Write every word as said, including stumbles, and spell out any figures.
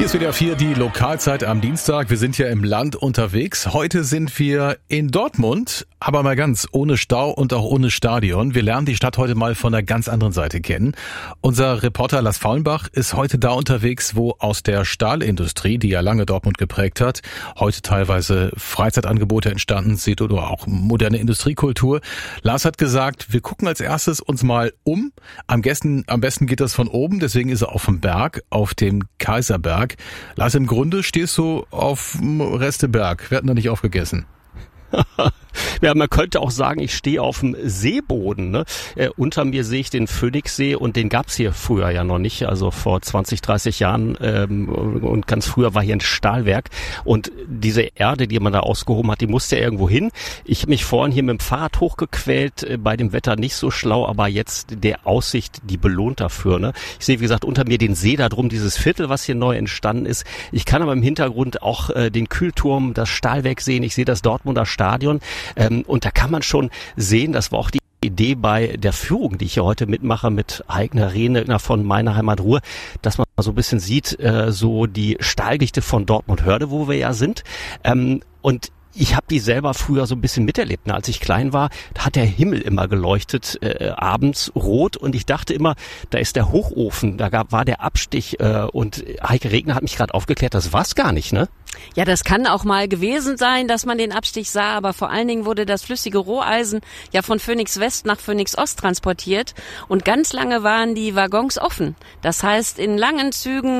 Hier ist W D R vier, die Lokalzeit am Dienstag. Wir sind ja im Land unterwegs. Heute sind wir in Dortmund, aber mal ganz ohne Stau und auch ohne Stadion. Wir lernen die Stadt heute mal von einer ganz anderen Seite kennen. Unser Reporter Lars Faulenbach ist heute da unterwegs, wo aus der Stahlindustrie, die ja lange Dortmund geprägt hat, heute teilweise Freizeitangebote entstanden sind oder auch moderne Industriekultur. Lars hat gesagt, wir gucken als erstes uns mal um. Am besten, am besten geht das von oben, deswegen ist er auf dem Berg, auf dem Kaiserberg. Lars, im Grunde stehst du auf dem Resteberg. Wir hatten da nicht aufgegessen. Ja, man könnte auch sagen, ich stehe auf dem Seeboden. Ne? Äh, unter mir sehe ich den Phoenixsee und den gab's hier früher ja noch nicht. Also vor zwanzig, dreißig Jahren ähm, und ganz früher war hier ein Stahlwerk. Und diese Erde, die man da ausgehoben hat, die musste ja irgendwo hin. Ich habe mich vorhin hier mit dem Fahrrad hochgequält, äh, bei dem Wetter nicht so schlau, aber jetzt der Aussicht, die belohnt dafür. Ne? Ich sehe, wie gesagt, unter mir den See da drum, dieses Viertel, was hier neu entstanden ist. Ich kann aber im Hintergrund auch äh, den Kühlturm, das Stahlwerk sehen. Ich sehe das Dortmunder Stadion. Ähm, und da kann man schon sehen, das war auch die Idee bei der Führung, die ich hier heute mitmache mit Heigner Rehner von Meine Heimat Ruhr, dass man so ein bisschen sieht, äh, so die Stahldichte von Dortmund-Hörde, wo wir ja sind. Ähm, und ich habe die selber früher so ein bisschen miterlebt. Ne? Als ich klein war, da hat der Himmel immer geleuchtet, äh, abends rot. Und ich dachte immer, da ist der Hochofen, da gab, war der Abstich. Äh, und Heike Regner hat mich gerade aufgeklärt, das war's gar nicht, ne? Ja, das kann auch mal gewesen sein, dass man den Abstich sah. Aber vor allen Dingen wurde das flüssige Roheisen ja von Phoenix West nach Phoenix Ost transportiert. Und ganz lange waren die Waggons offen. Das heißt, in langen Zügen